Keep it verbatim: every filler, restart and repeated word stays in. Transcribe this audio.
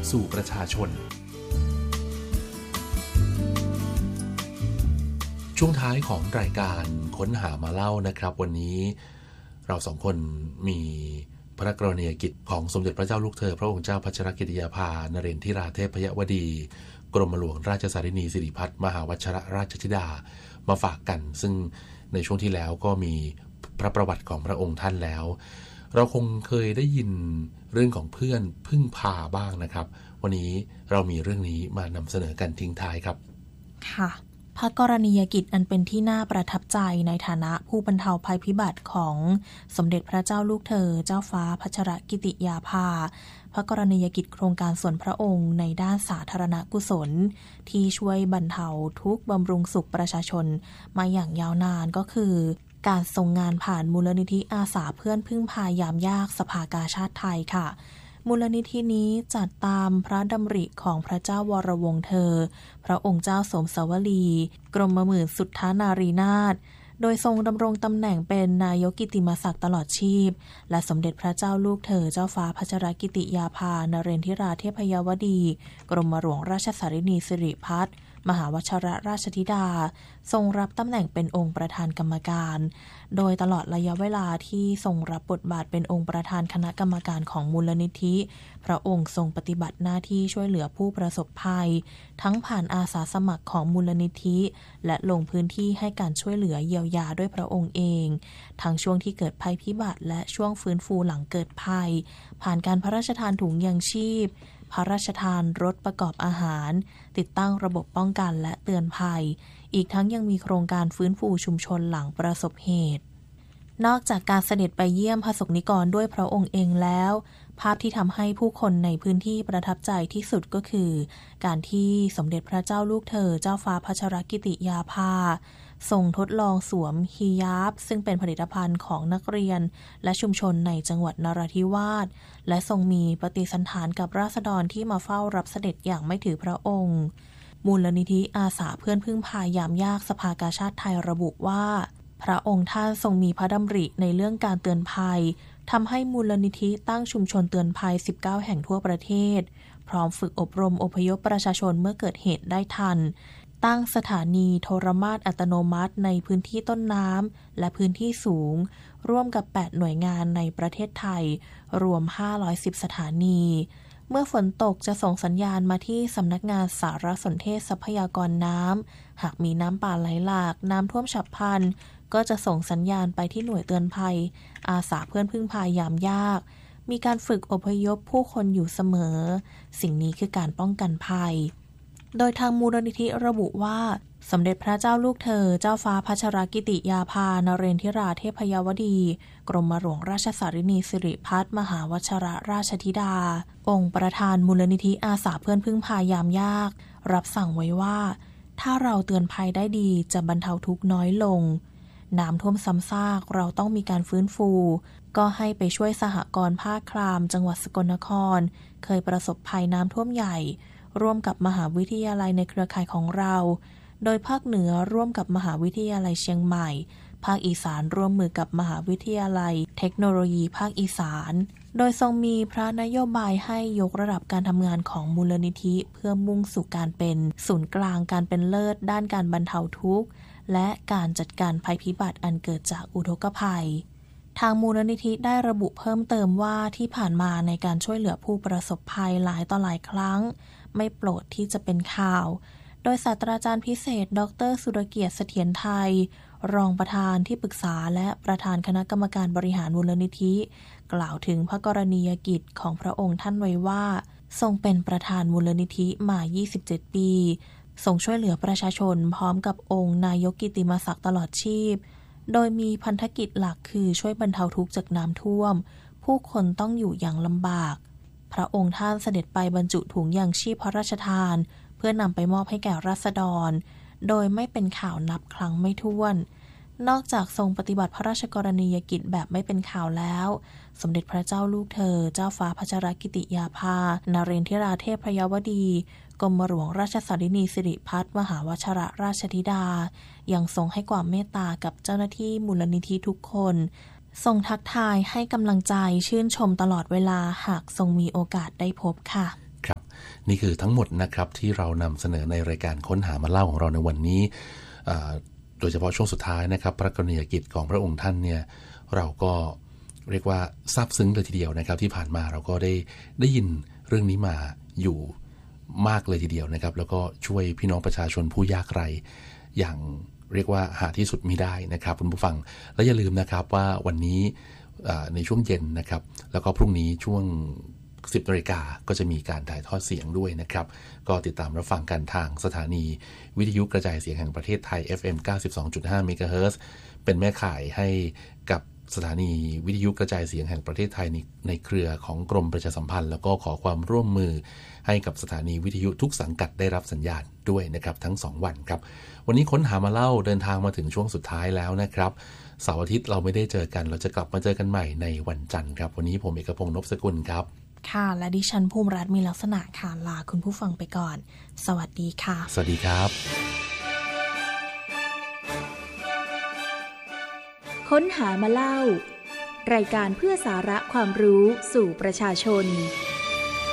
สู่ประชาชนช่วงท้ายของรายการค้นหามาเล่านะครับวันนี้เราสองคนมีพระกรณียกิจของสมเด็จพระเจ้าลูกเธอพระองค์เจ้าพัชรกิติยาภานเรนทิราเทพยวดีกรมหลวงราชสารินีสิริพัฒน์มหาวชิรราชธิดามาฝากกันซึ่งในช่วงที่แล้วก็มีพระประวัติของพระองค์ท่านแล้วเราคงเคยได้ยินเรื่องของเพื่อนพึ่งพาบ้างนะครับวันนี้เรามีเรื่องนี้มานำเสนอกันทิ้งท้ายครับค่ะพระกรณียกิจอันเป็นที่น่าประทับใจในฐานะผู้บรรเทาภัยพิบัติของสมเด็จพระเจ้าลูกเธอเจ้าฟ้าพัชรกิติยาภาพระกรณียกิจโครงการส่วนพระองค์ในด้านสาธารณกุศลที่ช่วยบรรเทาทุกข์บำรุงสุขประชาชนมาอย่างยาวนานก็คือการทรงงานผ่านมูลนิธิอาสาเพื่อนพึ่งพายามยากสภากาชาดไทยค่ะมูลนิธินี้จัดตามพระดำริของพระเจ้าวรวงศ์เธอพระองค์เจ้าสมสวลีกรมหมื่นสุทธานารีนาถโดยทรงดำรงตำแหน่งเป็นนายกกิตติมศักดิ์ตลอดชีพและสมเด็จพระเจ้าลูกเธอเจ้าฟ้าพัชรกิติยาภานเรนทิราเทพยวดีกรมหลวงราชสารินีสิริพัฒน์มหาวชิรราชธิดาทรงรับตำแหน่งเป็นองค์ประธานกรรมการโดยตลอดระยะเวลาที่ทรงรับบทบาทเป็นองค์ประธานคณะกรรมการของมูลนิธิพระองค์ทรงปฏิบัติหน้าที่ช่วยเหลือผู้ประสบภัยทั้งผ่านอาสาสมัครของมูลนิธิและลงพื้นที่ให้การช่วยเหลือเยียวยาด้วยพระองค์เองทั้งช่วงที่เกิดภัยพิบัติและช่วงฟื้นฟูหลังเกิดภัยผ่านการพระราชทานถุงยางชีพพระราชทานรถประกอบอาหารติดตั้งระบบป้องกันและเตือนภัยอีกทั้งยังมีโครงการฟื้นฟูชุมชนหลังประสบเหตุนอกจากการเสด็จไปเยี่ยมพระสงฆ์นิกรด้วยพระองค์เองแล้วภาพที่ทำให้ผู้คนในพื้นที่ประทับใจที่สุดก็คือการที่สมเด็จพระเจ้าลูกเธอเจ้าฟ้าพัชรกิติยาภาทรงทดลองสวมฮิญาบซึ่งเป็นผลิตภัณฑ์ของนักเรียนและชุมชนในจังหวัดนราธิวาสและทรงมีปฏิสันถานกับราษฎรที่มาเฝ้ารับเสด็จอย่างไม่ถือพระองค์มูลนิธิอาสาเพื่อนพึ่งพายามยากสภากาชาดไทยระบุว่าพระองค์ท่านทรงมีพระดำริในเรื่องการเตือนภัยทำให้มูลนิธิตั้งชุมชนเตือนภัยสิบเก้าแห่งทั่วประเทศพร้อมฝึกอบรมอพยพประชาชนเมื่อเกิดเหตุได้ทันตั้งสถานีโทรมาตรอัตโนมัติในพื้นที่ต้นน้ำและพื้นที่สูงร่วมกับแปดหน่วยงานในประเทศไทยรวมห้าร้อยสิบสถานีเมื่อฝนตกจะส่งสัญญาณมาที่สำนักงานสารสนเทศทรัพยากรน้ำหากมีน้ำป่าไหลหลากน้ำท่วมฉับพลันก็จะส่งสัญญาณไปที่หน่วยเตือนภัยอาสาเพื่อนพึ่งพายามยากมีการฝึกอพยพผู้คนอยู่เสมอสิ่งนี้คือการป้องกันภัยโดยทางมูลนิธิระบุว่าสมเด็จพระเจ้าลูกเธอเจ้าฟ้าพัชรกิติยาภานเรนทิราเทพยวดีกรมหลวงราชสารินีสิริพัฒน์มหาวชิรราชธิดาองค์ประธานมูลนิธิอาสาเพื่อนพึ่งพายามยากรับสั่งไว้ว่าถ้าเราเตือนภัยได้ดีจะบรรเทาทุกข์น้อยลงน้ำท่วมซ้ำซากเราต้องมีการฟื้นฟูก็ให้ไปช่วยสหกรณ์ภาคครามจังหวัดสกลนครเคยประสบภัยน้ำท่วมใหญ่ร่วมกับมหาวิทยาลัยในเครือข่ายของเราโดยภาคเหนือร่วมกับมหาวิทยาลัยเชียงใหม่ภาคอีสานร่วมมือกับมหาวิทยาลัยเทคโนโลยีภาคอีสานโดยทรงมีพระนโยบายให้ยกระดับการทำงานของมูลนิธิเพื่อมุ่งสู่การเป็นศูนย์กลางการเป็นเลิศด้านการบรรเทาทุกข์และการจัดการภัยพิบัติอันเกิดจากอุทกภัยทางมูลนิธิได้ระบุเพิ่มเติมว่าที่ผ่านมาในการช่วยเหลือผู้ประสบภัยหลายต่อหลายครั้งไม่โปรดที่จะเป็นข่าวโดยศาสตราจารย์พิเศษดรสุรเกียรติเสถียรไทยรองประธานที่ปรึกษาและประธานคณะกรรมการบริหารมูลนิธิกล่าวถึงพระกรณียกิจของพระองค์ท่านไว้ว่าทรงเป็นประธานมูลนิธิมายี่สิบเจ็ดปีทรงช่วยเหลือประชาชนพร้อมกับองค์นายกกิตติมศักดิ์ตลอดชีพโดยมีพันธกิจหลักคือช่วยบรรเทาทุกข์จากน้ำท่วมผู้คนต้องอยู่อย่างลำบากพระองค์ท่านเสด็จไปบรรจุถุงยางชีพพระราชทานเพื่อนำไปมอบให้แก่ราษฎรโดยไม่เป็นข่าวนับครั้งไม่ถ้วนนอกจากทรงปฏิบัติพระราชกรณียกิจแบบไม่เป็นข่าวแล้วสมเด็จพระเจ้าลูกเธอเจ้าฟ้าพัชรกิติยาภานเรนทิราเทพยวดีกรมหลวงราชสารินีสิริพัฒน์มหาวชิรราชธิดายังทรงให้ความเมตตากับเจ้าหน้าที่มูลนิธิทุกคนทรงทักทายให้กำลังใจชื่นชมตลอดเวลาหากทรงมีโอกาสได้พบค่ะครับนี่คือทั้งหมดนะครับที่เรานำเสนอในรายการค้นหามาเล่าของเราในวันนี้โดยเฉพาะช่วงสุดท้ายนะครับพระกรณียกิจของพระองค์ท่านเนี่ยเราก็เรียกว่าซาบซึ้งเลยทีเดียวนะครับที่ผ่านมาเราก็ได้ได้ยินเรื่องนี้มาอยู่มากเลยทีเดียวนะครับแล้วก็ช่วยพี่น้องประชาชนผู้ยากไร้อย่างเรียกว่าหาที่สุดมิได้นะครับคุณผู้ฟังและอย่าลืมนะครับว่าวันนี้ในช่วงเย็นนะครับแล้วก็พรุ่งนี้ช่วงสิบนาฬิกาก็จะมีการถ่ายทอดเสียงด้วยนะครับก็ติดตามรับฟังกันทางสถานีวิทยุกระจายเสียงแห่งประเทศไทย เอฟ เอ็ม เก้าสิบสองจุดห้า เมกะเฮิรตซ์เป็นแม่ข่ายให้กับสถานีวิทยุกระจายเสียงแห่งประเทศไทยในในเครือของกรมประชาสัมพันธ์แล้วก็ขอความร่วมมือให้กับสถานีวิทยุทุกสังกัดได้รับสัญญาณด้วยนะครับทั้งสองวันครับวันนี้ค้นหามาเล่าเดินทางมาถึงช่วงสุดท้ายแล้วนะครับเสาร์อาทิตย์เราไม่ได้เจอกันเราจะกลับมาเจอกันใหม่ในวันจันทร์ครับวันนี้ผมเอกพงษ์ นพสกุลครับค่ะและดิฉันภูมิรัตน์มีลักษณะค่ะลาคุณผู้ฟังไปก่อนสวัสดีค่ะสวัสดีครับค้นหามาเล่ารายการเพื่อสาระความรู้สู่ประชาชน